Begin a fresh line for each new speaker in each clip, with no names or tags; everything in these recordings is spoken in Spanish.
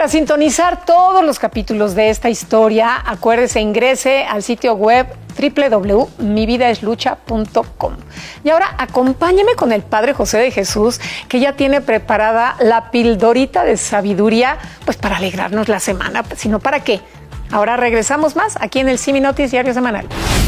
para sintonizar todos los capítulos de esta historia, acuérdese, ingrese al sitio web www.mividaeslucha.com. Y ahora acompáñeme con el Padre José de Jesús, que ya tiene preparada la pildorita de sabiduría, pues para alegrarnos la semana, sino para qué. Ahora regresamos más aquí en el Simi Notis Diario Semanal.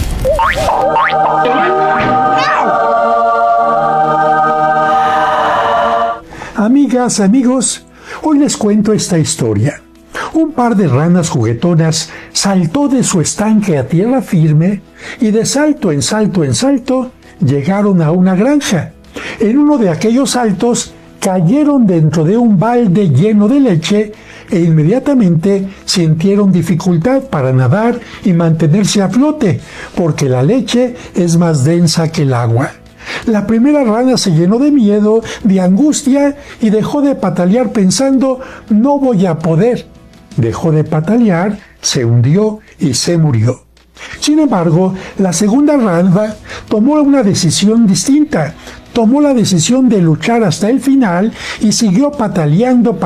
Amigas, amigos, hoy les cuento esta historia. Un par de ranas juguetonas saltó de su estanque a tierra firme y de salto en salto en salto llegaron a una granja. En uno de aquellos saltos cayeron dentro de un balde lleno de leche e inmediatamente sintieron dificultad para nadar y mantenerse a flote, porque la leche es más densa que el agua. La primera rana se llenó de miedo, de angustia y dejó de patalear pensando: no voy a poder. Dejó de patalear, se hundió y se murió. Sin embargo, la segunda rana tomó una decisión distinta. Tomó la decisión de luchar hasta el final y siguió pataleando.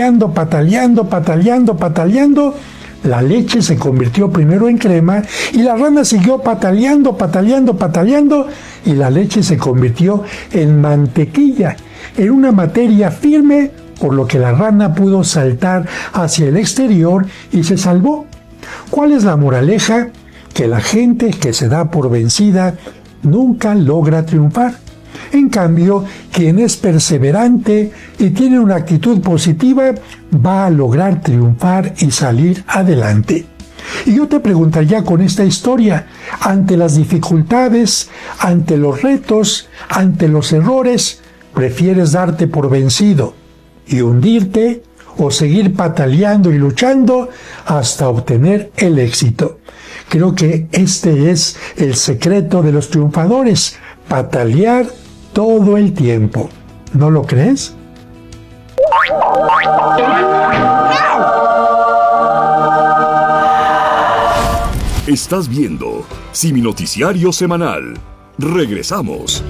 La leche se convirtió primero en crema y la rana siguió pataleando y la leche se convirtió en mantequilla, en una materia firme, por lo que la rana pudo saltar hacia el exterior y se salvó. ¿Cuál es la moraleja? Que la gente que se da por vencida nunca logra triunfar. En cambio, quien es perseverante y tiene una actitud positiva va a lograr triunfar y salir adelante. Y yo te preguntaría con esta historia, ante las dificultades, ante los retos, ante los errores, ¿prefieres darte por vencido y hundirte o seguir pataleando y luchando hasta obtener el éxito? Creo que este es el secreto de los triunfadores: patalear todo el tiempo. ¿No lo crees?
Estás viendo Simi Noticiario Semanal. Regresamos.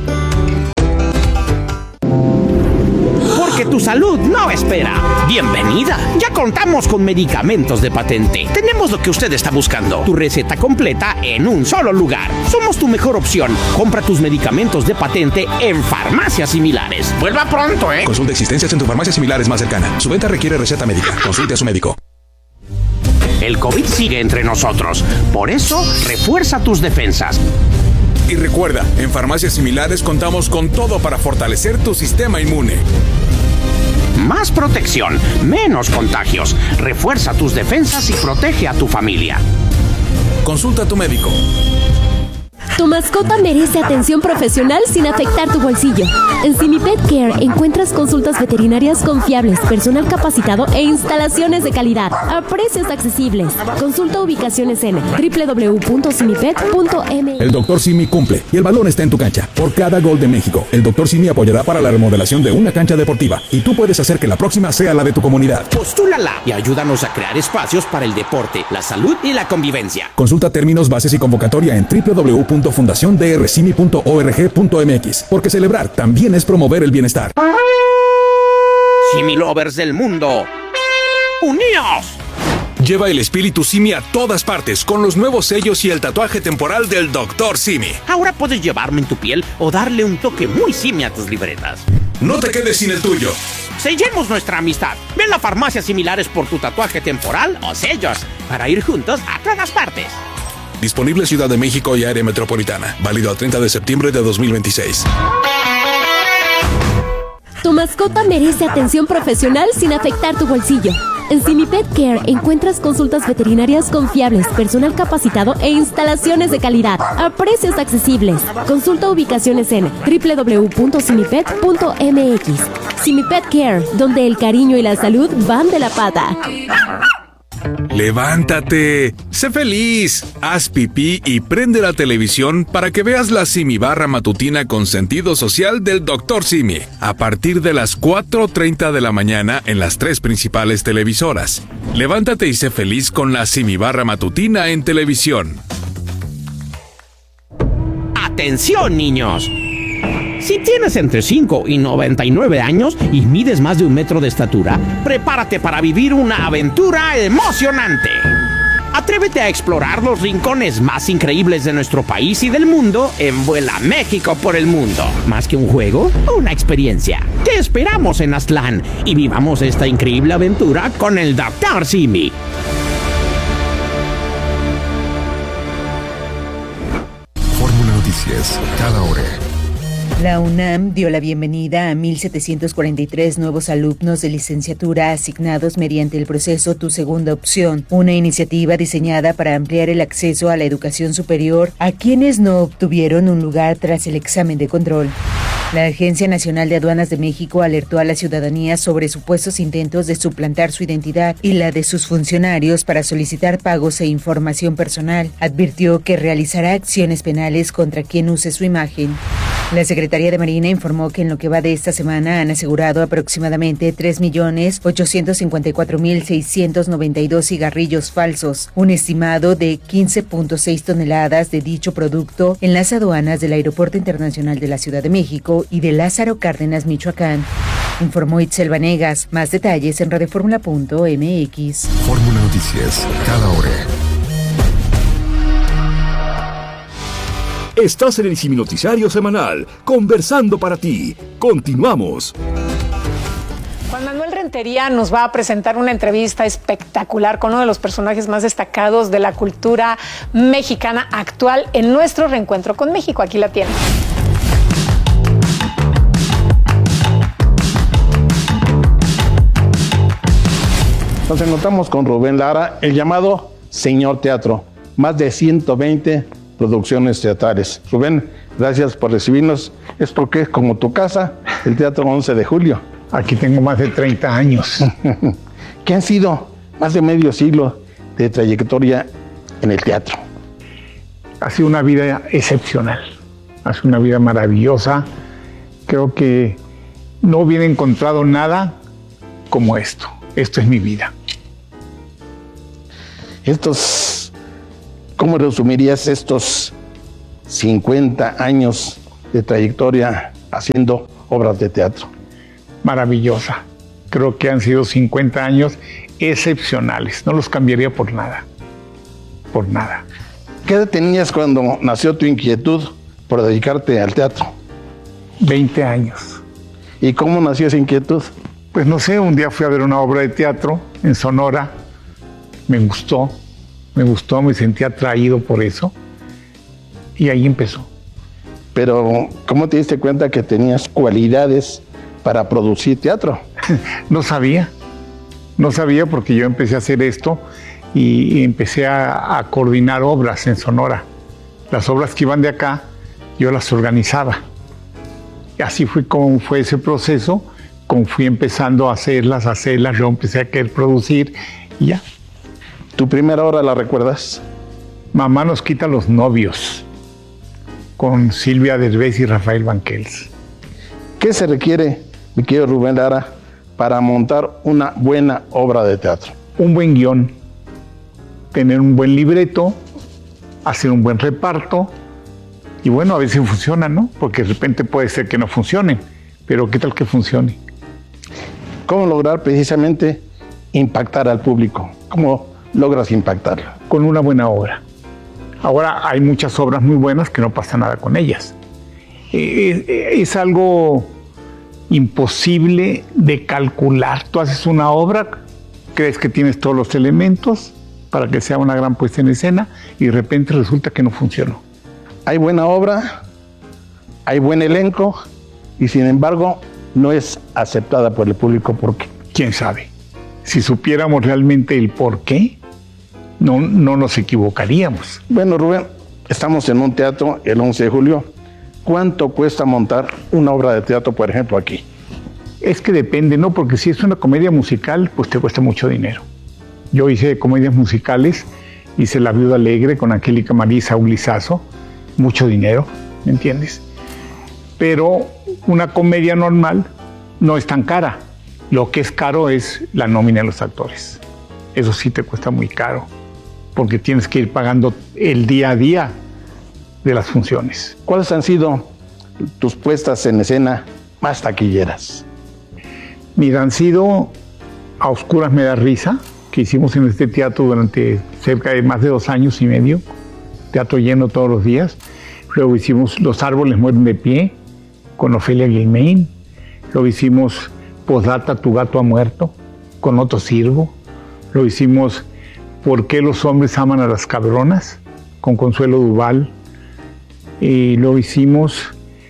Porque tu salud no espera. Bienvenida. Ya contamos con medicamentos de patente. Tenemos lo que usted está buscando. Tu receta completa en un solo lugar. Somos tu mejor opción. Compra tus medicamentos de patente en farmacias similares. Vuelva pronto, ¿eh?
Consulta existencias en tu farmacia similares más cercana. Su venta requiere receta médica. Consulte a su médico.
El COVID sigue entre nosotros. Por eso, refuerza tus defensas.
Y recuerda, en farmacias similares contamos con todo para fortalecer tu sistema inmune.
Más protección, menos contagios. Refuerza tus defensas y protege a tu familia.
Consulta a tu médico.
Tu mascota merece atención profesional sin afectar tu bolsillo. En Simi Pet Care encuentras consultas veterinarias confiables, personal capacitado e instalaciones de calidad a precios accesibles. Consulta ubicaciones en www.simipet.mx.
El Dr. Simi cumple y el balón está en tu cancha. Por cada gol de México, el Dr. Simi apoyará para la remodelación de una cancha deportiva y tú puedes hacer que la próxima sea la de tu comunidad.
Postúlala y ayúdanos a crear espacios para el deporte, la salud y la convivencia.
Consulta términos, bases y convocatoria en www.fundaciondrsimi.org.mx, porque celebrar también es promover el bienestar.
Simi Lovers del mundo, ¡uníos!
Lleva el espíritu Simi a todas partes con los nuevos sellos y el tatuaje temporal del Dr. Simi.
Ahora puedes llevarme en tu piel o darle un toque muy Simi a tus libretas.
No te quedes sin el tuyo.
Sellemos nuestra amistad. Ven a farmacias similares por tu tatuaje temporal o sellos para ir juntos a todas partes.
Disponible Ciudad de México y área metropolitana. Válido al 30 de septiembre de 2026.
Tu mascota merece atención profesional sin afectar tu bolsillo. En Simi Pet Care encuentras consultas veterinarias confiables, personal capacitado e instalaciones de calidad a precios accesibles. Consulta ubicaciones en www.simipet.mx. Simi Pet Care, donde el cariño y la salud van de la pata.
¡Levántate! ¡Sé feliz! Haz pipí y prende la televisión para que veas la Simi Barra matutina con sentido social del Dr. Simi, a partir de las 4:30 de la mañana en las 3 principales televisoras. Levántate y sé feliz con la Simi Barra matutina en televisión.
¡Atención, niños! Si tienes entre 5 y 99 años y mides más de 1 metro de estatura, prepárate para vivir una aventura emocionante. Atrévete a explorar los rincones más increíbles de nuestro país y del mundo en Vuela México por el Mundo. Más que un juego, una experiencia. Te esperamos en Aztlán y vivamos esta increíble aventura con el Dr. Simi.
Fórmula Noticias, cada hora.
La UNAM dio la bienvenida a 1,743 nuevos alumnos de licenciatura asignados mediante el proceso Tu Segunda Opción, una iniciativa diseñada para ampliar el acceso a la educación superior a quienes no obtuvieron un lugar tras el examen de control. La Agencia Nacional de Aduanas de México alertó a la ciudadanía sobre supuestos intentos de suplantar su identidad y la de sus funcionarios para solicitar pagos e información personal. Advirtió que realizará acciones penales contra quien use su imagen. La Secretaría de Marina informó que en lo que va de esta semana han asegurado aproximadamente 3.854.692 cigarrillos falsos, un estimado de 15.6 toneladas de dicho producto en las aduanas del Aeropuerto Internacional de la Ciudad de México y de Lázaro Cárdenas, Michoacán. Informó Itzel Vanegas. Más detalles en radioformula.mx.
Fórmula Noticias, cada hora. Estás en el Siminoticiario Semanal, conversando para ti. Continuamos.
Juan Manuel Rentería nos va a presentar una entrevista espectacular con uno de los personajes más destacados de la cultura mexicana actual en nuestro reencuentro con México. Aquí la tienen.
Nos encontramos con Rubén Lara, el llamado Señor Teatro. Más de 120 producciones teatrales. Rubén, gracias por recibirnos. Esto que es como tu casa, el Teatro 11 de Julio.
Aquí tengo más de 30 años.
¿Qué han sido más de medio siglo de trayectoria en el teatro?
Ha sido una vida excepcional. Ha sido una vida maravillosa. Creo que no hubiera encontrado nada como esto. Esto es mi vida.
¿Cómo resumirías estos 50 años de trayectoria haciendo obras de teatro?
Maravillosa. Creo que han sido 50 años excepcionales. No los cambiaría por nada. Por nada.
¿Qué edad tenías cuando nació tu inquietud por dedicarte al teatro? 20
años.
¿Y cómo nació esa inquietud?
Pues no sé, un día fui a ver una obra de teatro en Sonora. Me gustó, me sentí atraído por eso. Y ahí empezó.
Pero, ¿cómo te diste cuenta que tenías cualidades para producir teatro?
No sabía porque yo empecé a hacer esto y empecé a coordinar obras en Sonora. Las obras que iban de acá, yo las organizaba. Y así fue como fue ese proceso, como fui empezando a hacerlas, yo empecé a querer producir y ya.
¿Tu primera obra la recuerdas?
Mamá nos quita los novios, con Silvia Derbez y Rafael Banquels.
¿Qué se requiere, mi querido Rubén Lara, para montar una buena obra de teatro?
Un buen guión, tener un buen libreto, hacer un buen reparto, y bueno, a veces funciona, ¿no? Porque de repente puede ser que no funcione, pero ¿qué tal que funcione?
¿Cómo lograr precisamente impactar al público? ¿Cómo logras impactarlo?
Con una buena obra. Ahora hay muchas obras muy buenas que no pasa nada con ellas. Es algo imposible de calcular. Tú haces una obra, crees que tienes todos los elementos para que sea una gran puesta en escena y de repente resulta que no funcionó.
Hay buena obra, hay buen elenco y sin embargo no es aceptada por el público. ¿Por qué?
¿Quién sabe? Si supiéramos realmente el por qué, no nos equivocaríamos.
Bueno, Rubén, estamos en un teatro el 11 de julio. ¿Cuánto cuesta montar una obra de teatro, por ejemplo, aquí?
Es que depende, ¿no? Porque si es una comedia musical, pues te cuesta mucho dinero. Yo hice comedias musicales, hice La Viuda Alegre con Angélica María y Saúl Lizazo, mucho dinero, ¿me entiendes? Pero una comedia normal no es tan cara. Lo que es caro es la nómina de los actores. Eso sí te cuesta muy caro, porque tienes que ir pagando el día a día de las funciones.
¿Cuáles han sido tus puestas en escena más taquilleras?
Mira, han sido A Oscuras me da risa, que hicimos en este teatro durante cerca de más de 2 años y medio, teatro lleno todos los días. Luego hicimos Los árboles mueren de pie, con Ofelia Guilmain. Luego hicimos Posdata, tu gato ha muerto, con Otto Sirgo. Luego hicimos ¿Por qué los hombres aman a las cabronas?, con Consuelo Duval. Y luego hicimos,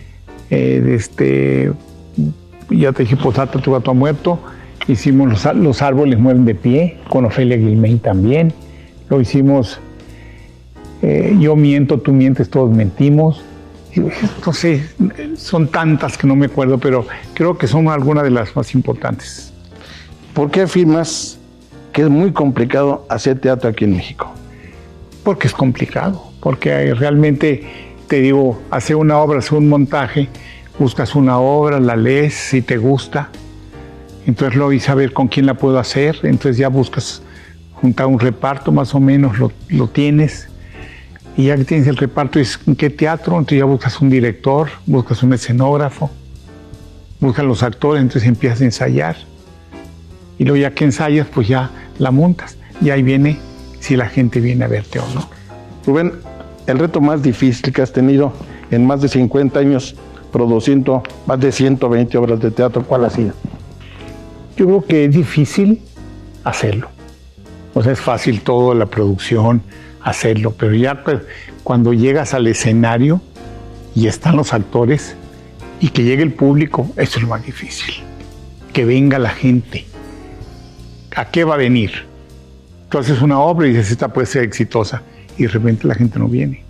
ya te dije, Posdata, tu gato ha muerto. Hicimos Los árboles mueren de pie, con Ofelia Guilmain también. Luego hicimos Yo miento, tú mientes, todos mentimos. Entonces, son tantas que no me acuerdo, pero creo que son algunas de las más importantes.
¿Por qué afirmas que es muy complicado hacer teatro aquí en México?
Porque es complicado, porque realmente, te digo, hacer una obra, hacer un montaje, buscas una obra, la lees, si te gusta, entonces luego dices a ver con quién la puedo hacer, entonces ya buscas juntar un reparto, más o menos lo tienes, y ya que tienes el reparto, dices ¿en qué teatro? Entonces ya buscas un director, buscas un escenógrafo, buscas los actores, entonces empiezas a ensayar, y luego ya que ensayas, pues ya la montas, y ahí viene si la gente viene a verte o no.
Rubén, el reto más difícil que has tenido en más de 50 años produciendo más de 120 obras de teatro, ¿cuál ha sido?
Yo creo que es difícil hacerlo. O sea, es fácil todo, la producción, hacerlo, pero ya pues, cuando llegas al escenario y están los actores y que llegue el público, eso es lo más difícil. Que venga la gente. ¿A qué va a venir? Tú haces una obra y dices, esta puede ser exitosa, y de repente la gente no viene.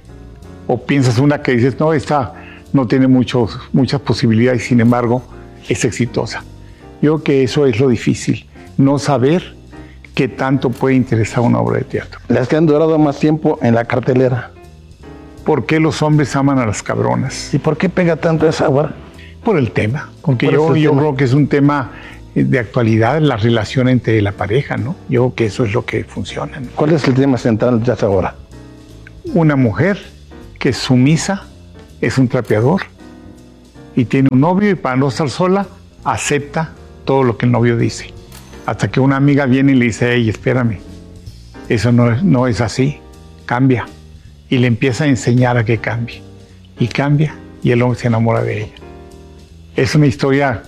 O piensas una que dices, no, esta no tiene muchas posibilidades, sin embargo, es exitosa. Yo creo que eso es lo difícil, no saber qué tanto puede interesar una obra de teatro.
Las que han durado más tiempo en la cartelera.
¿Por qué los hombres aman a las cabronas?
¿Y por qué pega tanto esa obra?
Por el tema, porque yo creo que es un tema de actualidad, la relación entre la pareja, ¿no? Yo creo que eso es lo que funciona, ¿no?
¿Cuál es el tema central de esa obra?
Una mujer que es sumisa, es un trapeador y tiene un novio, y para no estar sola, acepta todo lo que el novio dice. Hasta que una amiga viene y le dice, hey, espérame, eso no es así, cambia. Y le empieza a enseñar a que cambie. Y cambia, y el hombre se enamora de ella. Es una historia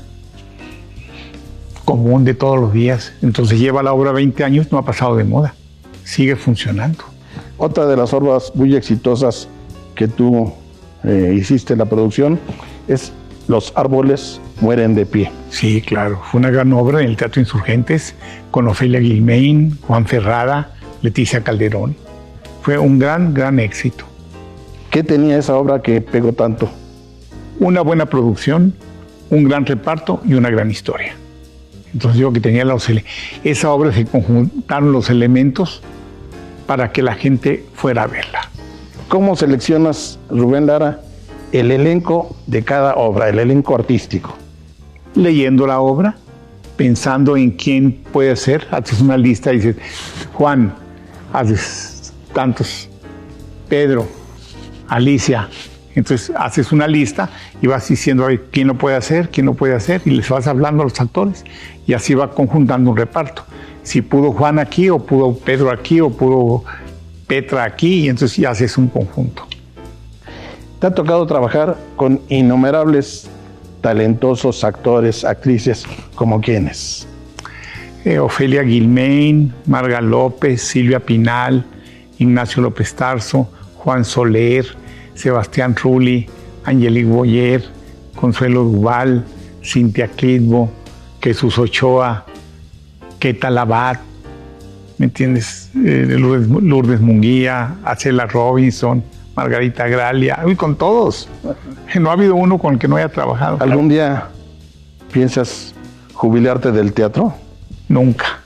común de todos los días. Entonces lleva la obra 20 años, no ha pasado de moda. Sigue funcionando.
Otra de las obras muy exitosas que tú hiciste en la producción es Los árboles mueren de pie.
Sí, claro. Fue una gran obra en el Teatro Insurgentes con Ofelia Guilmain, Juan Ferrara, Leticia Calderón. Fue un gran éxito.
¿Qué tenía esa obra que pegó tanto?
Una buena producción, un gran reparto y una gran historia. Entonces yo que tenía esa obra se conjuntaron los elementos para que la gente fuera a verla.
¿Cómo seleccionas, Rubén Lara, el elenco de cada obra, el elenco artístico?
Leyendo la obra, pensando en quién puede ser, haces una lista y dices, Juan, haces tantos, Pedro, Alicia. Entonces haces una lista y vas diciendo, a ver, quién lo puede hacer, y les vas hablando a los actores, y así va conjuntando un reparto. Si pudo Juan aquí, o pudo Pedro aquí, o pudo Petra aquí, y entonces ya haces un conjunto.
Te ha tocado trabajar con innumerables talentosos actores, actrices, ¿como quiénes?
Ofelia Guilmain, Marga López, Silvia Pinal, Ignacio López Tarso, Juan Soler, Sebastián Rulli, Angelique Boyer, Consuelo Duval, Cintia Clitbo, Jesús Ochoa, Keta Labat, ¿me entiendes? Lourdes Munguía, Acela Robinson, Margarita Gralia, y con todos. No ha habido uno con el que no haya trabajado.
¿Algún día piensas jubilarte del teatro?
Nunca.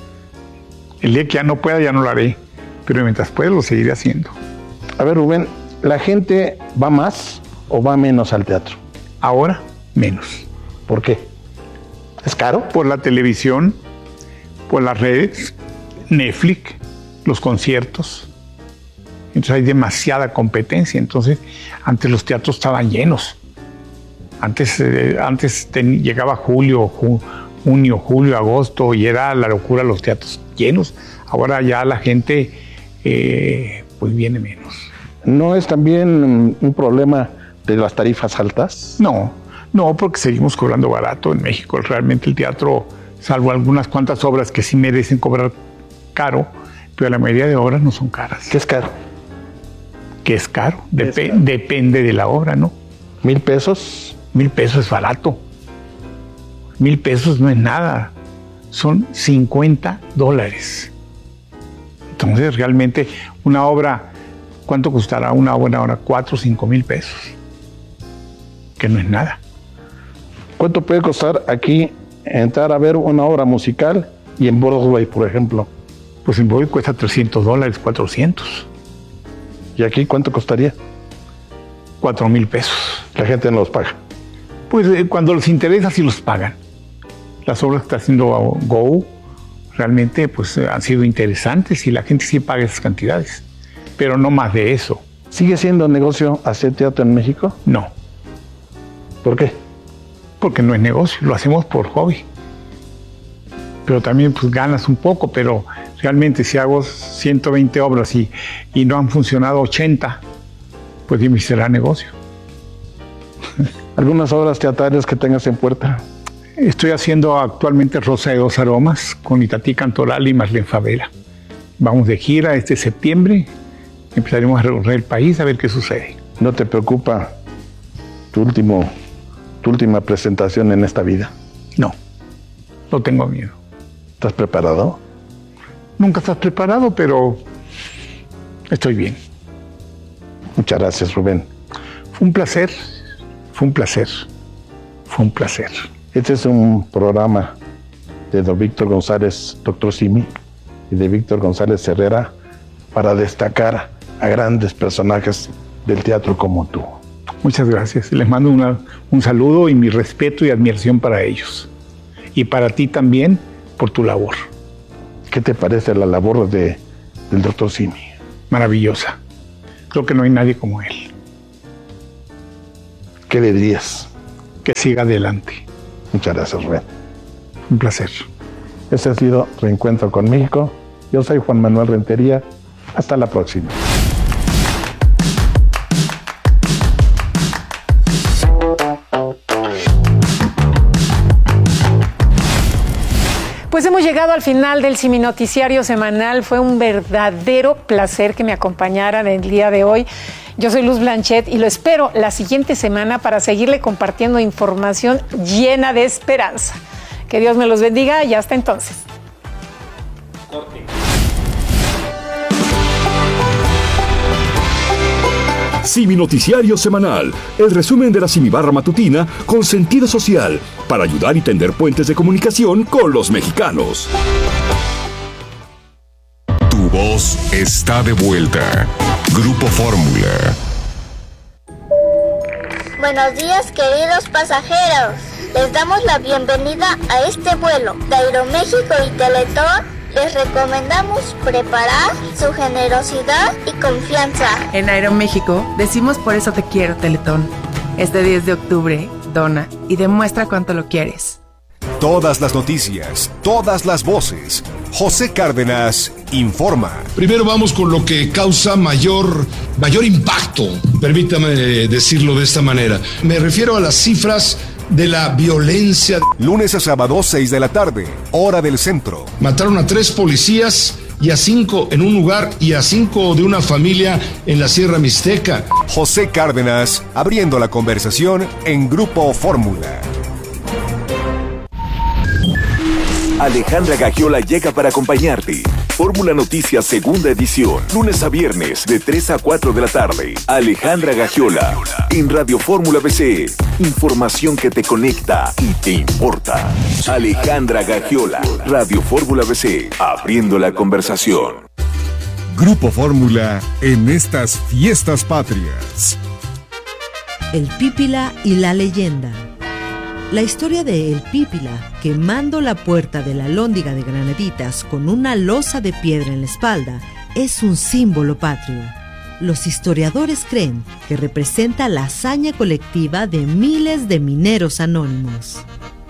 El día que ya no pueda, ya no lo haré, pero mientras pueda lo seguiré haciendo.
A ver, Rubén, ¿la gente va más o va menos al teatro?
Ahora, menos.
¿Por qué? ¿Es caro?
Por la televisión, por las redes, Netflix, los conciertos. Entonces hay demasiada competencia. Entonces, antes los teatros estaban llenos. Antes llegaba junio, julio, agosto, y era la locura los teatros llenos. Ahora ya la gente pues viene menos.
¿No es también un problema de las tarifas altas?
No, porque seguimos cobrando barato en México. Realmente el teatro, salvo algunas cuantas obras que sí merecen cobrar caro, pero la mayoría de obras no son caras.
¿Qué es caro?
¿Qué es caro? Depende de la obra, ¿no?
¿1,000 pesos?
1,000 pesos es barato. 1,000 pesos no es nada. Son $50. Entonces, realmente, una obra, ¿cuánto costará una buena obra? 4 o 5 mil pesos. Que no es nada.
¿Cuánto puede costar aquí entrar a ver una obra musical y en Broadway, por ejemplo?
Pues en Broadway cuesta $300, 400.
¿Y aquí cuánto costaría?
4,000 pesos.
La gente no los paga.
Pues cuando les interesa sí los pagan. Las obras que está haciendo Go realmente pues han sido interesantes y la gente sí paga esas cantidades. Pero no más de eso.
¿Sigue siendo negocio hacer teatro en México?
No.
¿Por qué?
Porque no es negocio, lo hacemos por hobby. Pero también pues ganas un poco, pero realmente si hago 120 obras y no han funcionado 80, pues dime si será negocio.
¿Algunas obras teatrales que tengas en puerta?
Estoy haciendo actualmente Rosa de dos Aromas con Itatí Cantoral y Marlene Favela. Vamos de gira este septiembre, empezaremos a recorrer el país a ver qué sucede.
¿No te preocupa tu última presentación en esta vida?
No tengo miedo.
¿Estás preparado?
Nunca estás preparado, pero estoy bien.
Muchas gracias, Rubén.
Fue un placer.
Este es un programa de don Víctor González, Dr. Simi, y de Víctor González Herrera para destacar a grandes personajes del teatro como tú.
Muchas gracias. Les mando un saludo y mi respeto y admiración para ellos. Y para ti también por tu labor.
¿Qué te parece la labor del Dr. Simi?
Maravillosa. Creo que no hay nadie como él.
¿Qué le dirías?
Que siga adelante.
Muchas gracias, Rubén.
Un placer.
Este ha sido Reencuentro con México. Yo soy Juan Manuel Rentería. Hasta la próxima.
Pues hemos llegado al final del Simi Noticiario semanal. Fue un verdadero placer que me acompañaran el día de hoy. Yo soy Luz Blanchet y lo espero la siguiente semana para seguirle compartiendo información llena de esperanza. Que Dios me los bendiga y hasta entonces.
Simi Noticiario semanal, el resumen de la Simi Barra matutina con sentido social para ayudar y tender puentes de comunicación con los mexicanos.
Tu voz está de vuelta. Grupo Fórmula.
Buenos días, queridos pasajeros. Les damos la bienvenida a este vuelo de Aeroméxico y Teletón. Les recomendamos preparar su generosidad y confianza.
En Aeroméxico decimos por eso te quiero, Teletón. Este 10 de octubre, dona y demuestra cuánto lo quieres.
Todas las noticias, todas las voces. José Cárdenas informa.
Primero vamos con lo que causa mayor impacto, permítame decirlo de esta manera. Me refiero a las cifras de la violencia.
Lunes a sábado, 6 de la tarde, hora del centro.
Mataron a 3 policías y a 5 en un lugar y a 5 de una familia en la Sierra Mixteca.
José Cárdenas abriendo la conversación en Grupo Fórmula.
Alejandra Gagiola llega para acompañarte. Fórmula Noticias segunda edición, lunes a viernes de 3 a 4 de la tarde. Alejandra Gagiola en Radio Fórmula BC. Información que te conecta y te importa. Alejandra Gagiola, Radio Fórmula BC, abriendo la conversación.
Grupo Fórmula en estas fiestas patrias.
El Pípila y la leyenda. La historia de El Pípila, quemando la puerta de la Alhóndiga de Granaditas con una losa de piedra en la espalda, es un símbolo patrio. los historiadores creen que representa la hazaña colectiva de miles de mineros anónimos.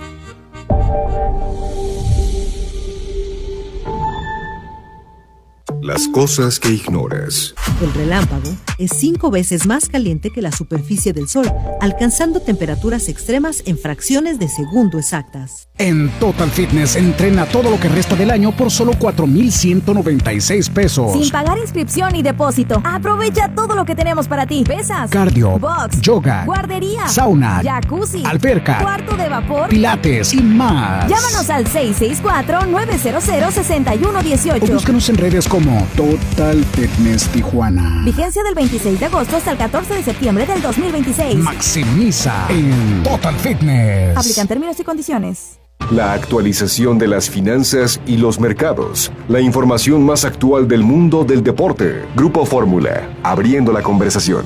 Las cosas que ignoras.
El relámpago es 5 veces más caliente que la superficie del Sol, alcanzando temperaturas extremas en fracciones de segundo exactas.
En Total Fitness, entrena todo lo que resta del año por solo 4,196 pesos.
Sin pagar inscripción y depósito. Aprovecha todo lo que tenemos para ti. Pesas,
cardio,
box,
yoga,
guardería,
sauna,
jacuzzi,
alberca,
cuarto de vapor,
pilates y más.
Llámanos al 664-900-6118.
O búscanos en redes como Total Fitness Tijuana.
Vigencia del 26 de agosto hasta el 14 de septiembre del 2026.
Maximiza en Total Fitness.
Aplican términos y condiciones.
La actualización de las finanzas y los mercados. La información más actual del mundo del deporte. Grupo Fórmula, abriendo la conversación.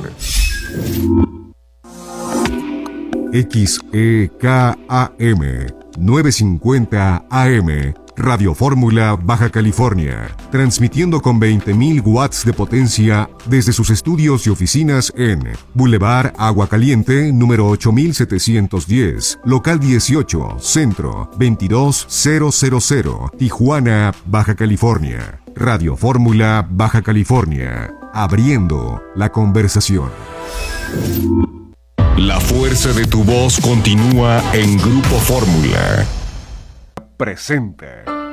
XEKAM 950 AM. Radio Fórmula, Baja California, transmitiendo con 20,000 watts de potencia desde sus estudios y oficinas en Boulevard Agua Caliente, número 8710, local 18, centro 22000, Tijuana, Baja California. Radio Fórmula, Baja California, abriendo la conversación. La fuerza de tu voz continúa en Grupo Fórmula. Presenta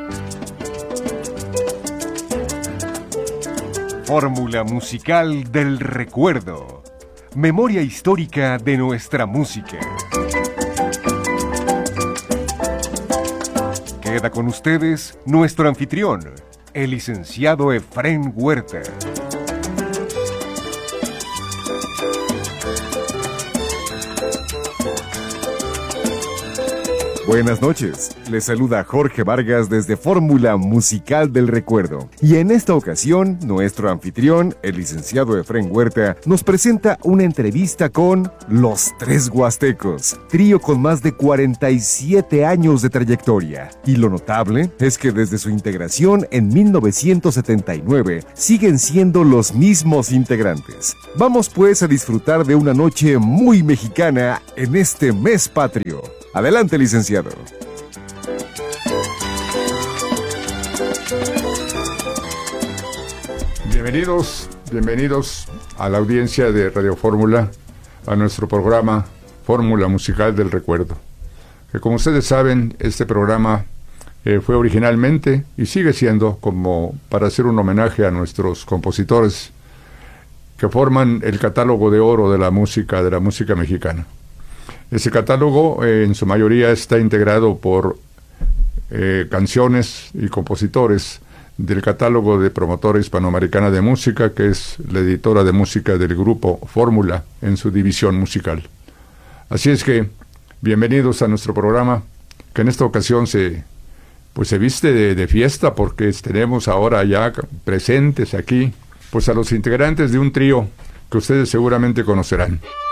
Fórmula Musical del Recuerdo. Memoria histórica de nuestra música. Queda con ustedes nuestro anfitrión, el licenciado Efrén Huerta. Buenas noches, les saluda Jorge Vargas desde Fórmula Musical del Recuerdo. Y en esta ocasión, nuestro anfitrión, el licenciado Efrén Huerta, nos presenta una entrevista con Los Tres Huastecos, trío con más de 47 años de trayectoria. Y lo notable es que desde su integración en 1979, siguen siendo los mismos integrantes. Vamos pues a disfrutar de una noche muy mexicana en este mes patrio. Adelante, licenciado.
Bienvenidos a la audiencia de Radio Fórmula, a nuestro programa Fórmula Musical del Recuerdo. Que como ustedes saben, este programa fue originalmente y sigue siendo como para hacer un homenaje a nuestros compositores que forman el catálogo de oro de la música mexicana. Ese catálogo en su mayoría está integrado por canciones y compositores del catálogo de Promotora Hispanoamericana de Música, que es la editora de música del Grupo Fórmula en su división musical. Así es que, bienvenidos a nuestro programa, que en esta ocasión se viste de fiesta, porque tenemos ahora ya presentes aquí pues a los integrantes de un trío que ustedes seguramente conocerán.